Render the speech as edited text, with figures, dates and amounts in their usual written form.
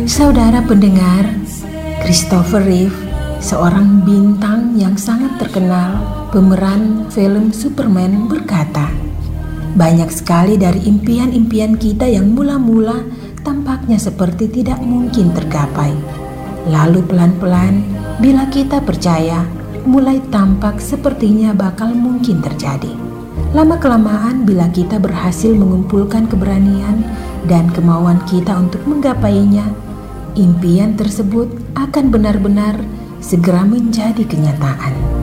Saudara pendengar, Christopher Reeve, seorang bintang yang sangat terkenal, pemeran film Superman, berkata, "Banyak sekali dari impian-impian kita yang mula-mula tampaknya seperti tidak mungkin tergapai. Lalu pelan-pelan, bila kita percaya, mulai tampak sepertinya bakal mungkin terjadi. Lama-kelamaan bila kita berhasil mengumpulkan keberanian dan kemauan kita untuk menggapainya, impian tersebut akan benar-benar segera menjadi kenyataan."